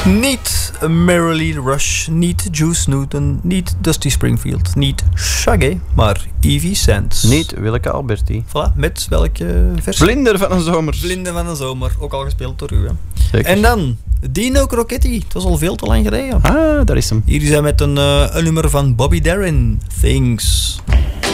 Niet Merrily Rush, niet Juice Newton, niet Dusty Springfield, niet Shaggy, maar Evie Sands. Niet Willeke Alberti. Voilà, met welke versie? Vlinder van een zomer. Vlinder van een zomer, ook al gespeeld door u. Hè. Zeker. En dan Dino Crocetti, het was al veel te lang geleden. Ah, daar is hem. Hier is hij met een nummer van Bobby Darin, Things.